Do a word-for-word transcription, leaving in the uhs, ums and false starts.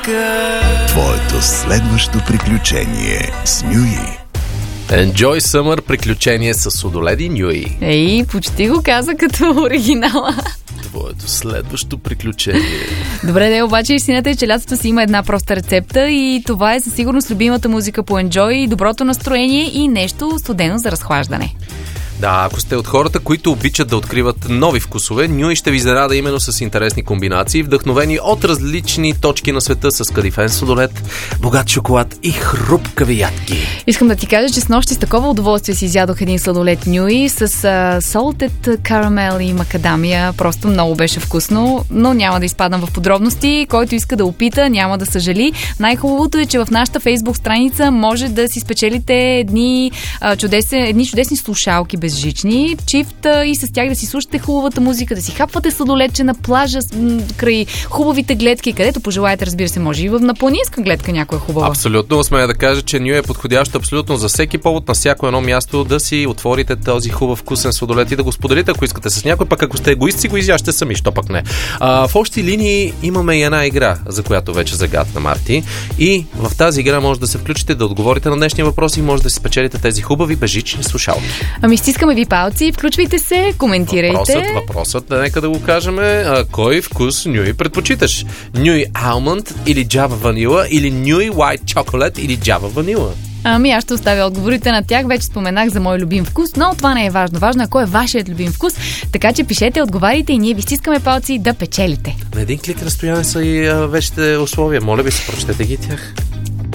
Твоето следващо приключение с Нюи. Enjoy Summer, приключение с Сладоледи Нюи. Ей, почти го каза като оригинала. Твоето следващо приключение. Добре, де, обаче истината е, че лятото си има една проста рецепта и това е със сигурност любимата музика по Enjoy, доброто настроение и нещо студено за разхлаждане. Да, ако сте от хората, които обичат да откриват нови вкусове, Нюи ще ви зарада именно с интересни комбинации, вдъхновени от различни точки на света с кадифен сладолед, богат шоколад и хрупкави ядки. Искам да ти кажа, че с нощи с такова удоволствие си изядох един сладолед Нюи с uh, salted карамел и макадамия. Просто много беше вкусно, но няма да изпадам в подробности. Който иска да опита, няма да съжали. Най-хубавото е, че в нашата фейсбук страница може да си спечелите едни, uh, чудесни, едни чудесни слушалки без жични, чифт и с тях да си слушате хубавата музика, да си хапвате сладоледче на плажа край хубавите гледки, където пожелаете, разбира се, може и на планинска гледка някоя хубава. Абсолютно, смея да кажа, че Нюи е подходящо абсолютно за всеки повод, на всяко едно място да си отворите този хубав вкусен сладолед и да го споделите, ако искате с някой, пък ако сте егоист, си го изяжте сами, що пък не. А, в общи линии имаме и една игра, за която вече загадна Марти, и в тази игра може да се включите, да отговорите на днешния въпрос и може да си спечелите тези хубави бежични слушалки. Ами стискаме ви палци, включвайте се, коментирайте. Въпросът, въпросът, да нека да го кажем, а, кой вкус Нюи предпочиташ? Нюи Алмонд или Java Vanilla или Нюи White Chocolate или Java Vanilla? Ами аз ще оставя отговорите на тях. Вече споменах за мой любим вкус, но това не е важно. Важно е кой е вашият любим вкус. Така че пишете, отговаряйте и ние ви стискаме палци да печелите. На един клик разстояние са и а, вече условия. Моля ви се, прочетете ги тях.